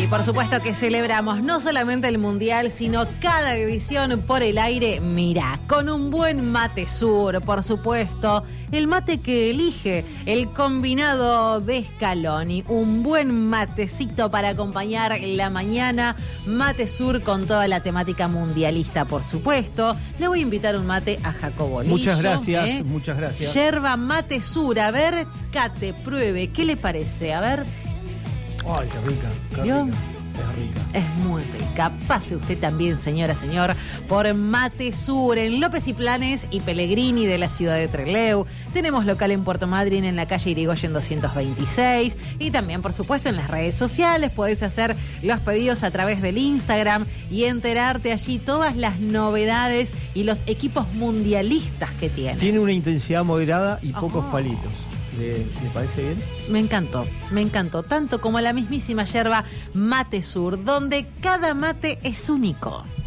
Y por supuesto que celebramos no solamente el Mundial, sino cada edición por el aire, mirá, con un buen mate sur, por supuesto. El mate que elige el combinado de Scaloni. Un buen matecito para acompañar la mañana. Mate sur con toda la temática mundialista, por supuesto. Le voy a invitar un mate a Jacobo Lillo. Muchas gracias, muchas gracias. Yerba mate sur, a ver, Cate, pruebe, ¿qué le parece? A ver. Ay, qué rica, qué ¿Vio? rica. Es rica. Es muy rica. Pase usted también, señora, señor, por Mate Sur, en López y Planes y Pellegrini de la ciudad de Trelew. Tenemos local en Puerto Madryn, en la calle Irigoyen 226. Y también, por supuesto, en las redes sociales. Podés hacer los pedidos a través del Instagram y enterarte allí todas las novedades y los equipos mundialistas que tiene. Tiene una intensidad moderada y pocos Oh. palitos. ¿Le parece bien? Me encantó, tanto como la mismísima yerba Mate Sur, donde cada mate es único.